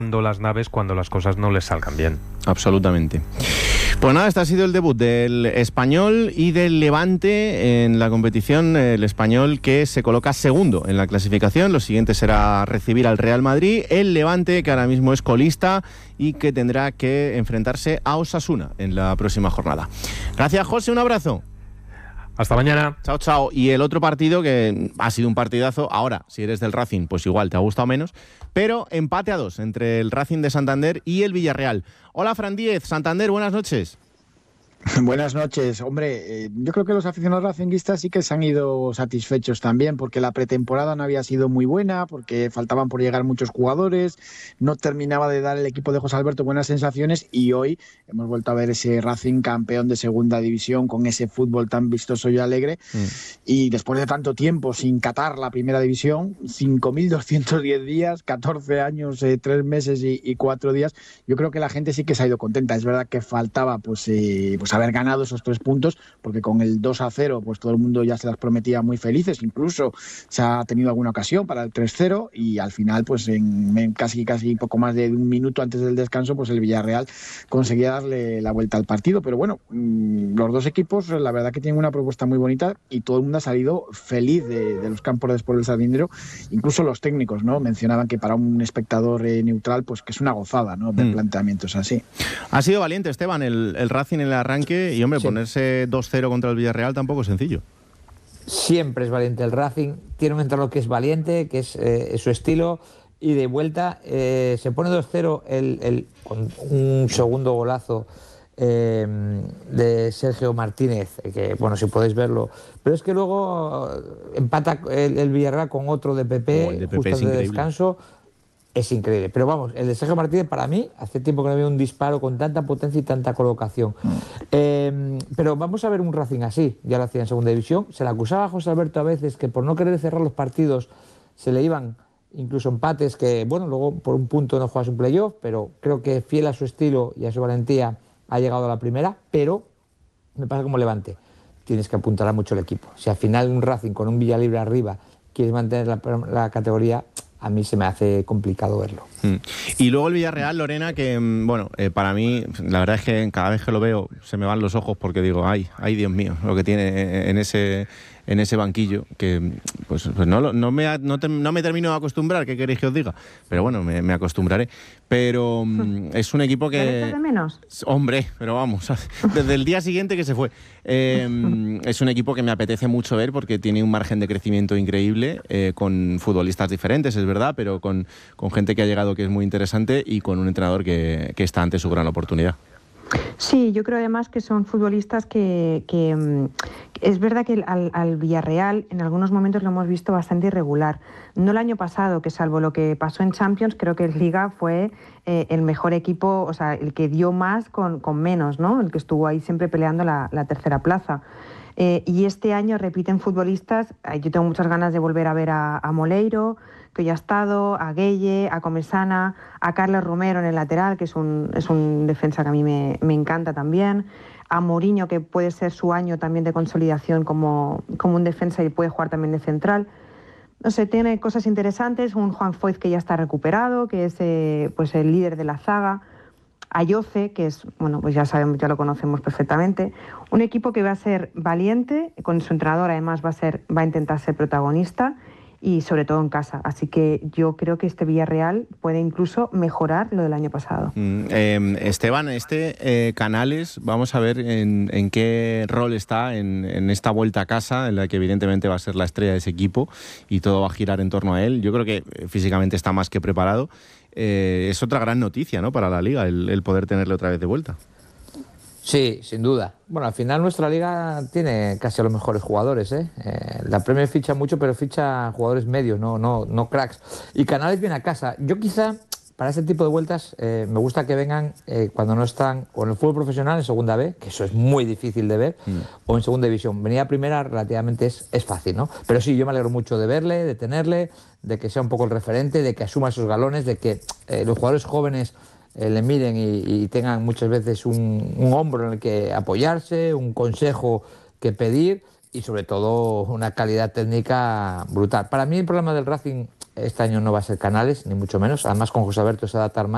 las naves cuando las cosas no les salgan bien. Absolutamente. Pues nada, este ha sido el debut del Español y del Levante en la competición. El Español, que se coloca segundo en la clasificación. Lo siguiente será recibir al Real Madrid. El Levante, que ahora mismo es colista y que tendrá que enfrentarse a Osasuna en la próxima jornada. Gracias, José, un abrazo. Hasta mañana. Chao, chao. Y el otro partido, que ha sido un partidazo, ahora, si eres del Racing, pues igual te ha gustado menos, pero empate a 2 entre el Racing de Santander y el Villarreal. Hola, Fran Díez, Santander, buenas noches. Buenas noches. Hombre, yo creo que los aficionados racinguistas sí que se han ido satisfechos también, porque la pretemporada no había sido muy buena, porque faltaban por llegar muchos jugadores, no terminaba de dar el equipo de José Alberto buenas sensaciones, y hoy hemos vuelto a ver ese Racing campeón de segunda división con ese fútbol tan vistoso y alegre. Y después de tanto tiempo sin catar la primera división, 5.210 días, 14 años, 3 meses y 4 días, yo creo que la gente sí que se ha ido contenta. Es verdad que faltaba pues haber ganado esos 3 puntos, porque con el 2-0 pues todo el mundo ya se las prometía muy felices, incluso se ha tenido alguna ocasión para el 3-0, y al final pues en casi poco más de un minuto antes del descanso pues el Villarreal conseguía darle la vuelta al partido. Pero bueno, los dos equipos la verdad que tienen una propuesta muy bonita y todo el mundo ha salido feliz de los campos de Sport del Sardinero. Incluso los técnicos, ¿no?, mencionaban que para un espectador neutral pues que es una gozada, ¿no?, ver planteamientos así. Ha sido valiente, Esteban, el Racing en el arranque. Y hombre, sí, ponerse 2-0 contra el Villarreal tampoco es sencillo. Siempre es valiente el Racing, tiene un entrenador que es valiente, que es su estilo, y de vuelta se pone 2-0 con un segundo golazo de Sergio Martínez, que bueno, si podéis verlo, pero es que luego empata el Villarreal con otro de Pepe, justo antes de descanso. Es increíble, pero vamos, el de Sergio Martínez, para mí, hace tiempo que no había un disparo con tanta potencia y tanta colocación. Pero vamos a ver un Racing así, ya lo hacía en segunda división. Se le acusaba a José Alberto a veces que por no querer cerrar los partidos se le iban incluso empates, que bueno, luego por un punto no juegas un playoff, pero creo que fiel a su estilo y a su valentía ha llegado a la primera. Pero me pasa como Levante, tienes que apuntar mucho el equipo. Si al final un Racing con un Villalibre arriba quieres mantener la categoría, a mí se me hace complicado verlo. Y luego el Villarreal, Lorena, que bueno, para mí, la verdad es que cada vez que lo veo se me van los ojos, porque digo, ay Dios mío, lo que tiene en ese banquillo, que pues no me termino de acostumbrar, ¿qué queréis que os diga? Pero bueno, me acostumbraré. Pero es un equipo que... ¿Te echas de menos? Hombre, pero vamos, desde el día siguiente que se fue. Es un equipo que me apetece mucho ver, porque tiene un margen de crecimiento increíble, con futbolistas diferentes, es verdad, pero con gente que ha llegado que es muy interesante, y con un entrenador que está ante su gran oportunidad. Sí, yo creo además que son futbolistas que es verdad que al Villarreal en algunos momentos lo hemos visto bastante irregular. No el año pasado, que salvo lo que pasó en Champions, creo que en Liga fue el mejor equipo, o sea, el que dio más con menos, ¿no? El que estuvo ahí siempre peleando la tercera plaza. Y este año repiten futbolistas. Yo tengo muchas ganas de volver a ver a Moleiro, que ya ha estado, a Gueye, a Comesana, a Carlos Romero en el lateral, que es un defensa que a mí me encanta también, a Mourinho, que puede ser su año también de consolidación como un defensa y puede jugar también de central. No sé, tiene cosas interesantes, un Juan Foyth que ya está recuperado, que es pues el líder de la zaga, a Yoce, que es, bueno, pues ya sabemos, ya lo conocemos perfectamente. Un equipo que va a ser valiente, con su entrenador además va a intentar ser protagonista, y sobre todo en casa. Así que yo creo que este Villarreal puede incluso mejorar lo del año pasado. Esteban, Canales, vamos a ver en qué rol está en esta vuelta a casa, en la que evidentemente va a ser la estrella de ese equipo y todo va a girar en torno a él. Yo creo que físicamente está más que preparado. Es otra gran noticia, ¿no?, para la Liga, el poder tenerle otra vez de vuelta. Sí, sin duda. Bueno, al final nuestra liga tiene casi a los mejores jugadores, ¿eh? La Premier ficha mucho, pero ficha jugadores medios, no cracks. Y Canales viene a casa. Yo quizá, para ese tipo de vueltas, me gusta que vengan cuando no están o en el fútbol profesional, en segunda B, que eso es muy difícil de ver, o en segunda división. Venir a primera relativamente es fácil, ¿no? Pero sí, yo me alegro mucho de verle, de tenerle, de que sea un poco el referente, de que asuma esos galones, de que los jugadores jóvenes le miren y tengan muchas veces un hombro en el que apoyarse, un consejo que pedir, y sobre todo una calidad técnica brutal. Para mí el problema del Racing este año no va a ser Canales, ni mucho menos. Además, con José Alberto se adaptar más.